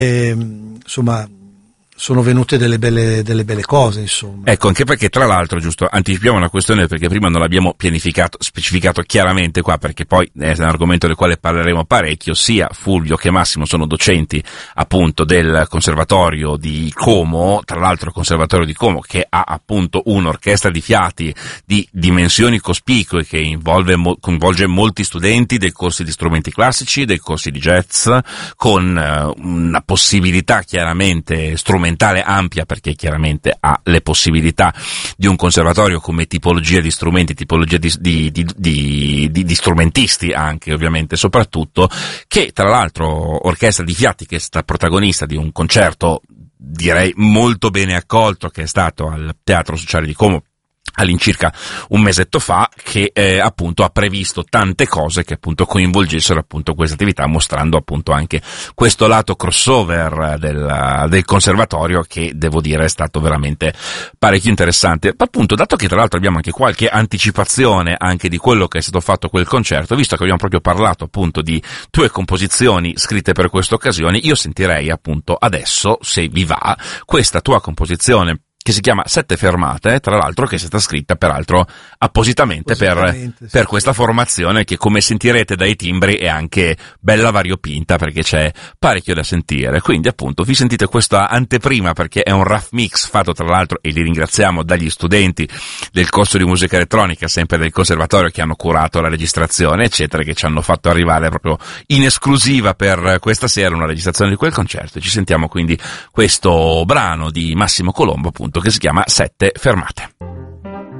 insomma sono venute delle belle cose, insomma. Ecco, anche perché tra l'altro, giusto, anticipiamo una questione perché prima non l'abbiamo specificato chiaramente qua, perché poi è un argomento del quale parleremo parecchio. Sia Fulvio che Massimo sono docenti appunto del Conservatorio di Como, tra l'altro il Conservatorio di Como che ha appunto un'orchestra di fiati di dimensioni cospicue che coinvolge molti studenti dei corsi di strumenti classici, dei corsi di jazz, con una possibilità chiaramente strumentale ampia, perché chiaramente ha le possibilità di un conservatorio come tipologia di strumenti, tipologia di strumentisti anche, ovviamente, soprattutto, che tra l'altro orchestra di fiati che è stata protagonista di un concerto direi molto bene accolto che è stato al Teatro Sociale di Como all'incirca un mesetto fa, che appunto ha previsto tante cose che appunto coinvolgessero appunto questa attività, mostrando appunto anche questo lato crossover del conservatorio, che devo dire è stato veramente parecchio interessante. Appunto, dato che tra l'altro abbiamo anche qualche anticipazione anche di quello che è stato fatto quel concerto, visto che abbiamo proprio parlato appunto di tue composizioni scritte per questa occasione, io sentirei appunto adesso, se vi va, questa tua composizione che si chiama Sette fermate, tra l'altro, che è stata scritta peraltro appositamente per questa formazione, che come sentirete dai timbri è anche bella variopinta, perché c'è parecchio da sentire. Quindi appunto vi sentite questa anteprima, perché è un rough mix fatto tra l'altro, e li ringraziamo, dagli studenti del corso di musica elettronica sempre del conservatorio, che hanno curato la registrazione eccetera, che ci hanno fatto arrivare proprio in esclusiva per questa sera una registrazione di quel concerto. E ci sentiamo quindi questo brano di Massimo Colombo, appunto, che si chiama Sette fermate.